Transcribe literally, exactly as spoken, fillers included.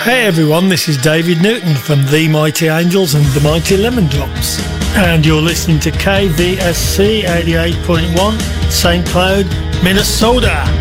Hey everyone, this is David Newton from The Mighty Angels and The Mighty Lemon Drops, and you're listening to K V S C eighty-eight point one, Saint Cloud, Minnesota.